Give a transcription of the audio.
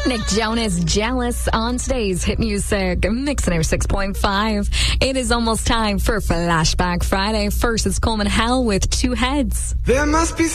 Nick Jonas, Jealous on today's Hit Music Mix 6.5. It is almost time for Flashback Friday. First, it's Coleman Howell with Two Heads. There must be